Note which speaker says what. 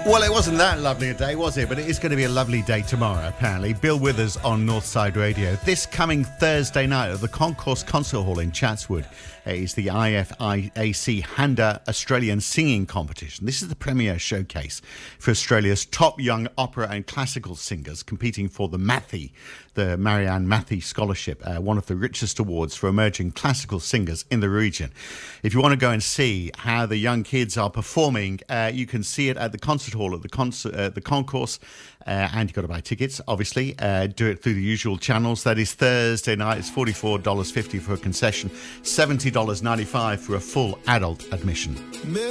Speaker 1: Well, it wasn't that lovely a day, was it? But it is going to be a lovely day tomorrow, apparently. Bill Withers on Northside Radio. This coming Thursday night at the Concourse Concert Hall in Chatswood is the IFIAC Handa Australian Singing Competition. This is the premier showcase for Australia's top young opera and classical singers competing for the Mathie, the Marianne Mathie Scholarship, one of the richest awards for emerging classical singers in the region. If you want to go and see how the young kids are performing, you can see it at the concert hall at the concourse, and you've got to buy tickets, obviously. Do it through the usual channels. That is Thursday night. It's $44.50 for a concession, $70.95 for a full adult admission.